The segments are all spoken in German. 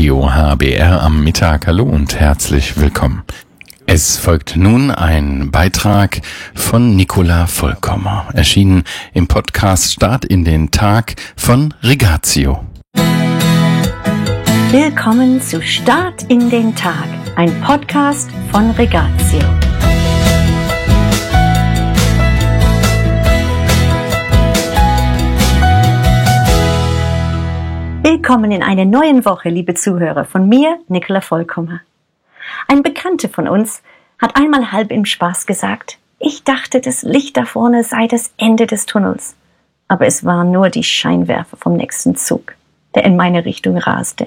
Radio HBR am Mittag. Hallo und herzlich willkommen. Es folgt nun ein Beitrag von Nicola Vollkommer, erschienen im Podcast Start in den Tag von Rigatio. Willkommen zu Start in den Tag, ein Podcast von Rigatio. Willkommen in einer neuen Woche, liebe Zuhörer, von mir, Nicola Vollkommer. Ein Bekannter von uns hat einmal halb im Spaß gesagt, ich dachte, das Licht da vorne sei das Ende des Tunnels. Aber es waren nur die Scheinwerfer vom nächsten Zug, der in meine Richtung raste.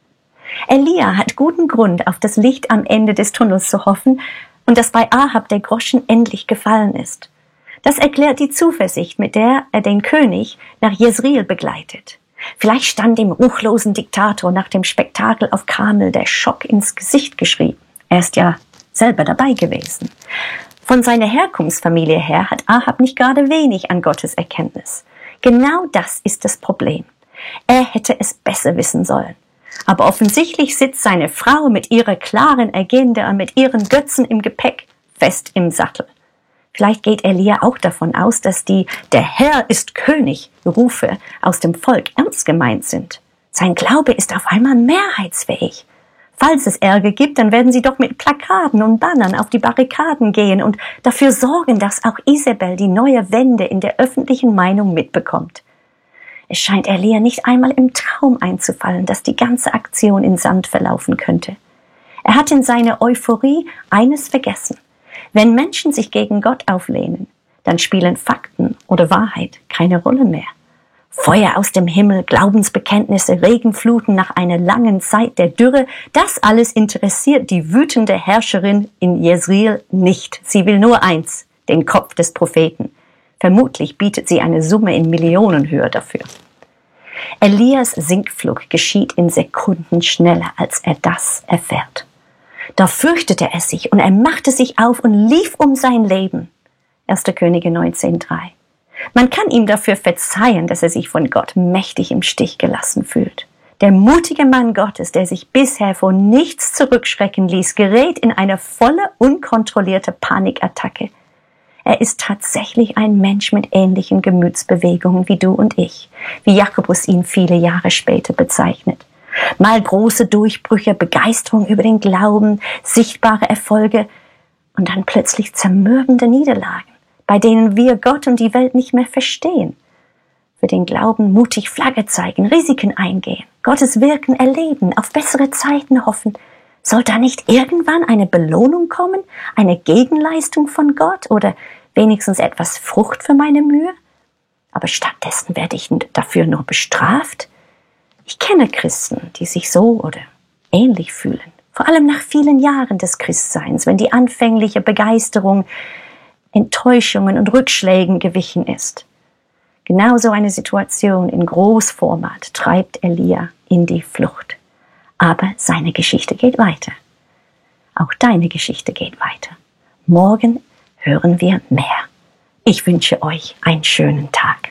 Elia hat guten Grund, auf das Licht am Ende des Tunnels zu hoffen und dass bei Ahab der Groschen endlich gefallen ist. Das erklärt die Zuversicht, mit der er den König nach Jezreel begleitet. Vielleicht stand dem ruchlosen Diktator nach dem Spektakel auf Karmel der Schock ins Gesicht geschrieben. Er ist ja selber dabei gewesen. Von seiner Herkunftsfamilie her hat Ahab nicht gerade wenig an Gottes Erkenntnis. Genau das ist das Problem. Er hätte es besser wissen sollen. Aber offensichtlich sitzt seine Frau mit ihrer klaren Agenda und mit ihren Götzen im Gepäck fest im Sattel. Vielleicht geht Elia auch davon aus, dass die "Der Herr ist König" Rufe aus dem Volk ernst gemeint sind. Sein Glaube ist auf einmal mehrheitsfähig. Falls es Ärger gibt, dann werden sie doch mit Plakaten und Bannern auf die Barrikaden gehen und dafür sorgen, dass auch Isabel die neue Wende in der öffentlichen Meinung mitbekommt. Es scheint Elia nicht einmal im Traum einzufallen, dass die ganze Aktion in Sand verlaufen könnte. Er hat in seiner Euphorie eines vergessen. Wenn Menschen sich gegen Gott auflehnen, dann spielen Fakten oder Wahrheit keine Rolle mehr. Feuer aus dem Himmel, Glaubensbekenntnisse, Regenfluten nach einer langen Zeit der Dürre, das alles interessiert die wütende Herrscherin in Jezreel nicht. Sie will nur eins, den Kopf des Propheten. Vermutlich bietet sie eine Summe in Millionenhöhe dafür. Elias Sinkflug geschieht in Sekunden schneller, als er das erfährt. Da fürchtete er sich und er machte sich auf und lief um sein Leben. 1. Könige 19,3. Man kann ihm dafür verzeihen, dass er sich von Gott mächtig im Stich gelassen fühlt. Der mutige Mann Gottes, der sich bisher vor nichts zurückschrecken ließ, gerät in eine volle, unkontrollierte Panikattacke. Er ist tatsächlich ein Mensch mit ähnlichen Gemütsbewegungen wie du und ich, wie Jakobus ihn viele Jahre später bezeichnet. Mal große Durchbrüche, Begeisterung über den Glauben, sichtbare Erfolge und dann plötzlich zermürbende Niederlagen, bei denen wir Gott und die Welt nicht mehr verstehen. Für den Glauben mutig Flagge zeigen, Risiken eingehen, Gottes Wirken erleben, auf bessere Zeiten hoffen. Soll da nicht irgendwann eine Belohnung kommen, eine Gegenleistung von Gott oder wenigstens etwas Frucht für meine Mühe? Aber stattdessen werde ich dafür nur bestraft. Ich kenne Christen, die sich so oder ähnlich fühlen, vor allem nach vielen Jahren des Christseins, wenn die anfängliche Begeisterung Enttäuschungen und Rückschlägen gewichen ist. Genauso eine Situation in Großformat treibt Elia in die Flucht. Aber seine Geschichte geht weiter. Auch deine Geschichte geht weiter. Morgen hören wir mehr. Ich wünsche euch einen schönen Tag.